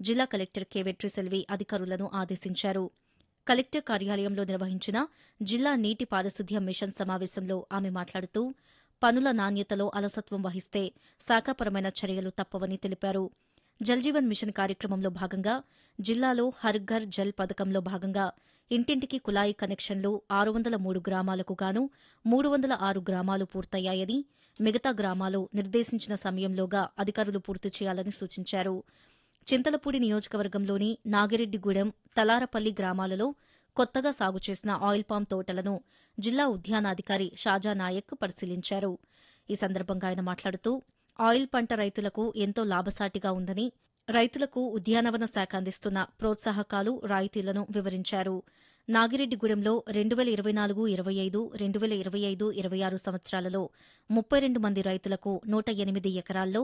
జిల్లా collector K Vetriselvi అధికారులను ఆదేశించారు. కలెక్టర్ కార్యాలయంలో నిర్వహించిన జిల్లా నీటి పారిశుద్ధ్య మిషన్ సమావేశంలో ఆమె మాట్లాడుతూ పనుల నాణ్యతలో అలసత్వం వహిస్తే శాఖాపరమైన చర్యలు తప్పవని తెలిపారు. జల్జీవన్ మిషన్ కార్యక్రమంలో భాగంగా జిల్లాలో హర్ ఘర్ జల్ పథకంలో భాగంగా ఇంటింటికి కుళాయి కనెక్షన్లు 603 గ్రామాలకు గాను 306 గ్రామాలు పూర్తయ్యాయని, మిగతా గ్రామాలు నిర్దేశించిన సమయంలోగా అధికారులు పూర్తి చేయాలని సూచించారు. చింతలపూడి నియోజకవర్గంలోని నాగిరెడ్డిగూడెం, తలారపల్లి గ్రామాలలో కొత్తగా సాగు చేసిన ఆయిల్ పామ్ తోటలను జిల్లా ఉద్యానాధికారి షాజా నాయక్ పరిశీలించారు. ఈ సందర్భంగా ఆయన మాట్లాడుతూ ఆయిల్ పంట రైతులకు ఎంతో లాభసాటిగా ఉందని, రైతులకు ఉద్యానవన శాఖ అందిస్తున్న ప్రోత్సాహకాలు, రాయితీలను వివరించారు. నాగిరెడ్డిగూడెంలో 2024-25, 2025-26 సంవత్సరాలలో 32 మంది రైతులకు 108 ఎకరాల్లో,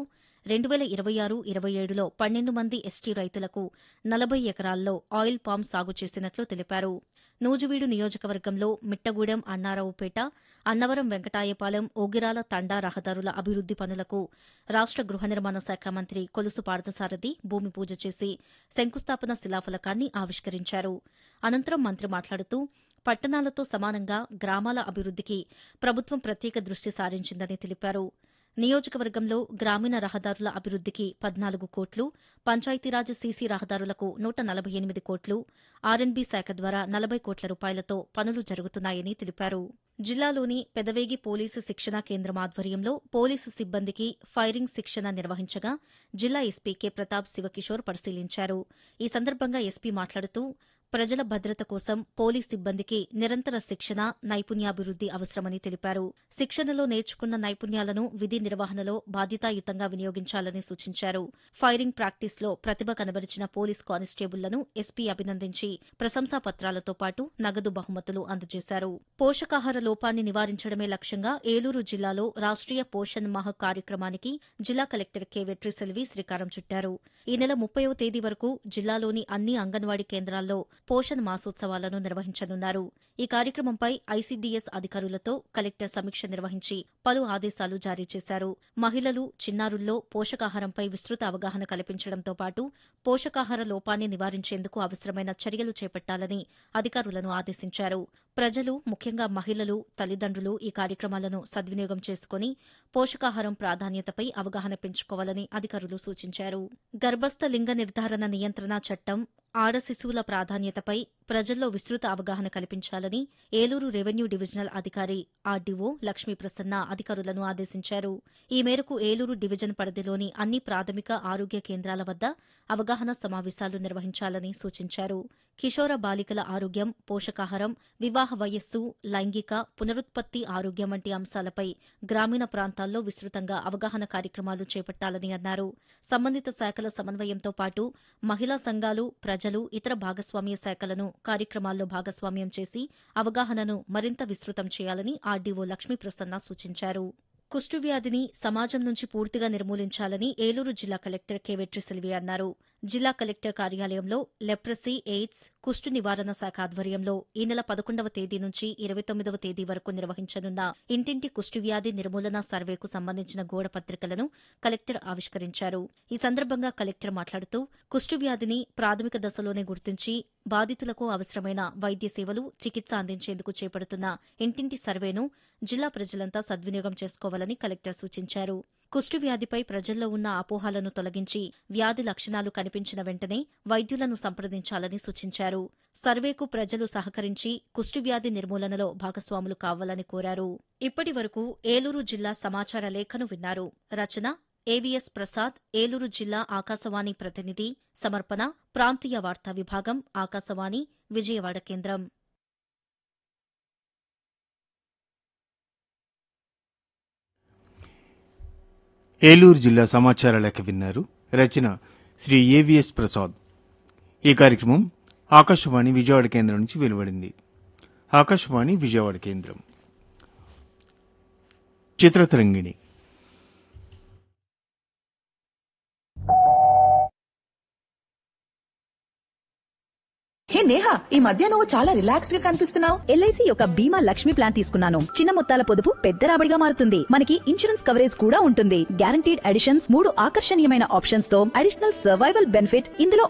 2026-27లో 12 మంది ఎస్టీ రైతులకు 40 ఎకరాల్లో ఆయిల్ పామ్ సాగు చేసినట్లు తెలిపారు. నూజివీడు నియోజకవర్గంలో మిట్టగూడెం, అన్నారావుపేట, అన్నవరం, వెంకటాయపాలెం, ఓగిరాల తండా రహదారుల అభివృద్ది పనులకు రాష్ట గృహ నిర్మాణ శాఖ మంత్రి కొలుసు పార్థసారథి భూమి పూజ చేసి శంకుస్థాపన శిలాఫలకాన్ని ఆవిష్కరించారు. అనంతరం మంత్రి మాట్లాడుతూ పట్టణాలతో సమానంగా గ్రామాల అభివృద్దికి ప్రభుత్వం ప్రత్యేక దృష్టి సారించిందని తెలిపారు. నియోజకవర్గంలో గ్రామీణ రహదారుల అభివృద్దికి 14 కోట్లు, పంచాయతీరాజ్ సీసీ రహదారులకు 148 కోట్లు, ఆర్ఎన్బీ శాఖ ద్వారా 40 కోట్ల రూపాయలతో పనులు జరుగుతున్నాయని తెలిపారు. జిల్లాలోని పెదవేగి పోలీసు శిక్షణా కేంద్రం ఆధ్వర్యంలో పోలీసు సిబ్బందికి ఫైరింగ్ శిక్షణ నిర్వహించగా జిల్లా ఎస్పీ కె ప్రతాప్ శివకిషోర్ పరిశీలించారు. ఈ సందర్భంగా ఎస్పీ మాట్లాడుతూ ప్రజల భద్రత కోసం పోలీస్ సిబ్బందికి నిరంతర శిక్షణ, నైపుణ్యాభివృద్ది అవసరమని తెలిపారు. శిక్షణలో నేర్చుకున్న నైపుణ్యాలను విధి నిర్వహణలో బాధ్యతాయుతంగా వినియోగించాలని సూచించారు. ఫైరింగ్ ప్రాక్టీస్లో ప్రతిభ కనబరిచిన పోలీస్ కానిస్టేబుళ్లను ఎస్పీ అభినందించి ప్రశంసా పత్రాలతో పాటు నగదు బహుమతులు అందజేశారు. పోషకాహార లోపాన్ని నివారించడమే లక్ష్యంగా ఏలూరు జిల్లాలో రాష్ట్రీయ పోషణ్ మాహ్ కార్యక్రమానికి జిల్లా కలెక్టర్ కె వెట్రిసెల్వి శ్రీకారం చుట్టారు. ఈ నెల 30వ తేదీ వరకు జిల్లాలోని అన్ని అంగన్వాడీ కేంద్రాల్లో పోషణ్ మాసోత్సవాలను నిర్వహించనున్నారు. ఈ కార్యక్రమంపై ఐసీడీఎస్ అధికారులతో కలెక్టర్ సమీక్ష నిర్వహించి పలు ఆదేశాలు జారీ చేశారు. మహిళలు, చిన్నారుల్లో పోషకాహారంపై విస్తృత అవగాహన కల్పించడంతో పాటు పోషకాహార లోపాన్ని నివారించేందుకు అవసరమైన చర్యలు చేపట్టాలని అధికారులను ఆదేశించారు. ప్రజలు, ముఖ్యంగా మహిళలు, తల్లిదండ్రులు ఈ కార్యక్రమాలను సద్వినియోగం చేసుకుని పోషకాహారం ప్రాధాన్యతపై అవగాహన పెంచుకోవాలని అధికారులు సూచించారు. గర్భస్థ లింగ నిర్ధారణ నియంత్రణ చట్టం, ఆడ శిశువుల ప్రాధాన్యతపై ప్రజల్లో విస్తృత అవగాహన కల్పించాలని ఏలూరు రెవెన్యూ డివిజనల్ అధికారి ఆర్డీఓ లక్ష్మీప్రసన్న అధికారులను ఆదేశించారు. ఈ మేరకు ఏలూరు డివిజన్ పరిధిలోని అన్ని ప్రాథమిక ఆరోగ్య కేంద్రాల వద్ద అవగాహన సమావేశాలు నిర్వహించాలని సూచించారు. కిషోర బాలికల ఆరోగ్యం, పోషకాహారం, వివాహ వయస్సు, లైంగిక, పునరుత్పత్తి ఆరోగ్యం వంటి అంశాలపై గ్రామీణ ప్రాంతాల్లో విస్తృతంగా అవగాహన కార్యక్రమాలు చేపట్టాలని అన్నారు. సంబంధిత శాఖల సమన్వయంతో పాటు మహిళా సంఘాలు, ప్రజలు, ఇతర భాగస్వామ్య శాఖలను కార్యక్రమాల్లో భాగస్వామ్యం చేసి అవగాహనను మరింత విస్తృతం చేయాలని ఆర్డీఓ లక్ష్మీప్రసన్న సూచించారు. కుష్ఠువ్యాధిని సమాజం నుంచి పూర్తిగా నిర్మూలించాలని ఏలూరు జిల్లా కలెక్టర్ కె వెట్రిసెల్వి అన్నారు. జిల్లా కలెక్టర్ కార్యాలయంలో లెప్రసీ, ఎయిడ్స్, కుష్టు నివారణ శాఖ ఆధ్వర్యంలో ఈ నెల 11వ తేదీ నుంచి 29వ తేదీ వరకు నిర్వహించనున్న ఇంటింటి కుష్ఠువ్యాధి నిర్మూలన సర్వేకు సంబంధించిన గోడ పత్రికలను కలెక్టర్ ఆవిష్కరించారు. ఈ సందర్భంగా కలెక్టర్ మాట్లాడుతూ కుష్ఠువ్యాధిని ప్రాథమిక దశలోనే గుర్తించి బాధితులకు అవసరమైన వైద్య సేవలు, చికిత్స అందించేందుకు చేపడుతున్న ఇంటింటి సర్వేను జిల్లా ప్రజలంతా సద్వినియోగం చేసుకోవాలని కలెక్టర్ సూచించారు. కుష్ఠువ్యాధిపై ప్రజల్లో ఉన్న అపోహలను తొలగించి వ్యాధి లక్షణాలు కనిపించిన వెంటనే వైద్యులను సంప్రదించాలని సూచించారు. సర్వేకు ప్రజలు సహకరించి కుష్ఠువ్యాధి నిర్మూలనలో భాగస్వాములు కావాలని కోరారు. ఇప్పటి వరకు ఏలూరు జిల్లా సమాచార లేఖను విన్నారు. రచన ఏవీఎస్ ప్రసాద్, ఏలూరు జిల్లా ఆకాశవాణి ప్రతినిధి. సమర్పణ ప్రాంతీయ వార్తా విభాగం, ఆకాశవాణి, విజయవాడ కేంద్రం. ఏలూరు జిల్లా సమాచార లేఖ విన్నారు. రచన శ్రీ ఏవిఎస్ ప్రసాద్. ఈ కార్యక్రమం ఆకాశవాణి విజయవాడ కేంద్రం నుంచి వెలువడింది. ఆకాశవాణి విజయవాడ కేంద్రం. చిత్రతరంగిణి. హే నేహా, ఈ మధ్య నువ్వు చాలా రిలాక్స్డ్ గా కనిపిస్తున్నావు. ఎల్ఐసి యొక్క బీమా లక్ష్మి ప్లాన్ తీసుకున్నాను. చిన్న మొత్తాల పొదుపు పెద్ద రాబడిగా మారుతుంది. మనకి ఇన్సూరెన్స్ కవరేజ్ కూడా ఉంటుంది. గ్యారంటీడ్ అడిషన్స్, 3 ఆకర్షణీయమైన ఆప్షన్స్ తో అడిషనల్ సర్వైవల్ బెనిఫిట్. ఇందులో